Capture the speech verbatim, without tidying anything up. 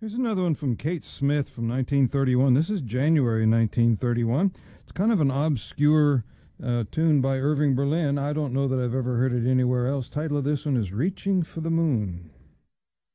Here's another one from Kate Smith from nineteen thirty-one. This is January nineteen thirty-one. It's kind of an obscure uh, tune by Irving Berlin. I don't know that I've ever heard it anywhere else. Title of this one is Reaching for the Moon.